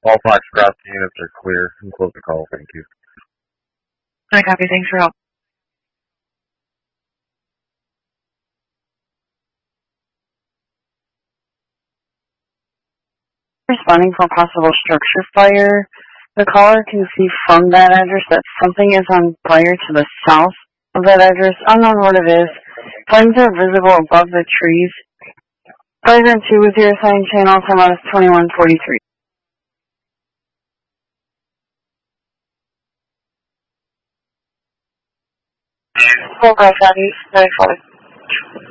All Foxtrot units are clear. And close the call. Thank you. I copy. Thanks for help. Responding for possible structure fire. The caller can see from that address that something is on fire to the south of that address. Unknown what it is. Flames are visible above the trees. Flagrant 2 with your assigned channel, time out is 21:43. 455 East, 35.